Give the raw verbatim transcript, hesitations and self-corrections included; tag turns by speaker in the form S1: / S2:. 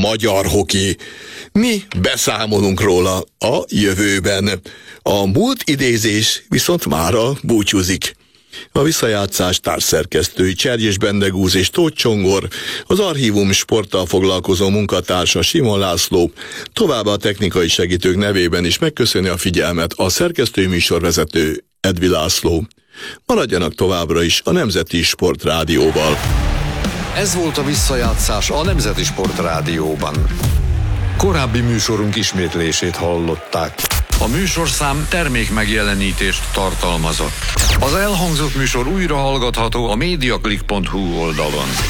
S1: magyar hoki. Mi beszámolunk róla a jövőben. A múlt idézés viszont mára búcsúzik. A visszajátszás társszerkesztői Cserjés Bendegúz és Tóth Csongor, az archívum sporttal foglalkozó munkatársa Simon László, továbbá a technikai segítők nevében is megköszöni a figyelmet a szerkesztői műsorvezető Edvi László. Maradjanak továbbra is a Nemzeti Sport Rádióval.
S2: Ez volt a visszajátszás a Nemzeti Sport Rádióban. Korábbi műsorunk ismétlését hallották. A műsorszám termékmegjelenítést tartalmazott. Az elhangzott műsor újra hallgatható a mediaclick pont hu oldalon.